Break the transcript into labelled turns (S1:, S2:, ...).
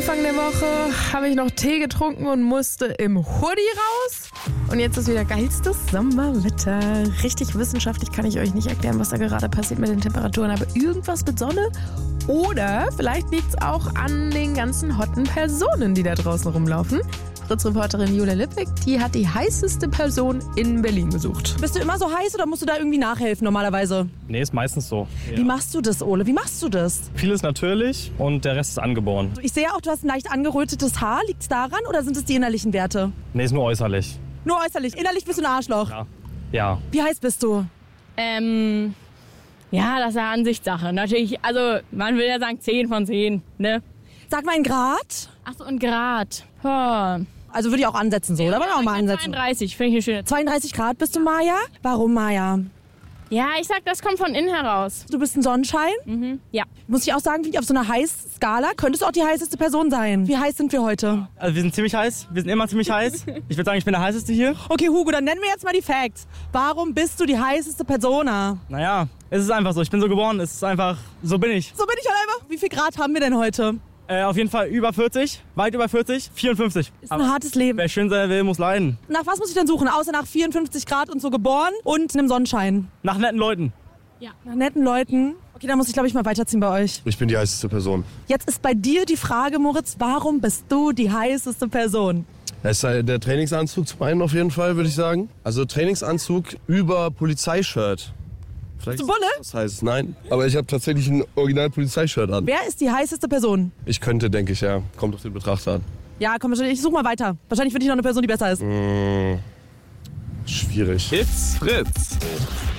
S1: Anfang der Woche habe ich noch Tee getrunken und musste im Hoodie raus. Und jetzt ist wieder geilstes Sommerwetter. Richtig wissenschaftlich kann ich euch nicht erklären, was da gerade passiert mit den Temperaturen. Aber irgendwas mit Sonne. Oder vielleicht liegt es auch an den ganzen hotten Personen, die da draußen rumlaufen. Fritz-Reporterin Julia Lippig, die hat die heißeste Person in Berlin gesucht.
S2: Bist du immer so heiß oder musst du da irgendwie nachhelfen normalerweise?
S3: Nee, ist meistens so. Ja.
S2: Wie machst du das, Ole? Wie machst du das?
S3: Vieles natürlich und der Rest ist angeboren.
S2: Ich sehe auch, du hast ein leicht angerötetes Haar. Liegt es daran oder sind es die innerlichen Werte?
S3: Nee, ist nur äußerlich.
S2: Nur äußerlich. Innerlich bist du ein Arschloch.
S3: Ja.
S2: Wie heiß bist du?
S4: Ja, das ist ja Ansichtssache. Natürlich, also man will ja sagen 10 von 10, ne?
S2: Sag mal einen Grad.
S4: Ach so, ein Grad. Oh.
S2: Also würde ich auch ansetzen so, oder? Wollen wir auch mal ansetzen.
S4: 32, finde ich eine schöne.
S2: 32 Grad bist du, Maja? Warum, Maja?
S4: Ja, ich sag, das kommt von innen heraus.
S2: Du bist ein Sonnenschein?
S4: Ja.
S2: Muss ich auch sagen, auf so einer Heißskala könntest du auch die heißeste Person sein. Wie heiß sind wir heute?
S5: Also wir sind ziemlich heiß, wir sind immer ziemlich heiß. Ich würde sagen, ich bin der heißeste hier.
S2: Okay, Hugo, dann nennen wir jetzt mal die Facts. Warum bist du die heißeste Persona?
S5: Naja, es ist einfach so, ich bin so geboren, es ist einfach, so bin ich.
S2: So bin ich halt einfach. Wie viel Grad haben wir denn heute?
S5: Auf jeden Fall über 40, weit über 40, 54.
S2: Ist ein hartes Leben.
S5: Wer schön sein will, muss leiden.
S2: Nach was muss ich denn suchen? Außer nach 54 Grad und so geboren und einem Sonnenschein.
S5: Nach netten Leuten.
S2: Nach netten Leuten. Okay, dann muss ich, glaube ich, mal weiterziehen bei euch.
S6: Ich bin die heißeste Person.
S2: Jetzt ist bei dir die Frage, Moritz, warum bist du die heißeste Person?
S6: Das ist der Trainingsanzug zum einen auf jeden Fall, würde ich sagen. Also Trainingsanzug über Polizeishirt. Vielleicht
S2: Bist du Bulle?
S6: Das heißt, nein. Aber ich habe tatsächlich ein Original-Polizeishirt an.
S2: Wer ist die heißeste Person?
S6: Ich könnte, denke ich, ja. Kommt auf den Betrachter an.
S2: Ja, komm, ich suche mal weiter. Wahrscheinlich finde ich noch eine Person, die besser ist.
S6: Schwierig.
S7: It's Fritz.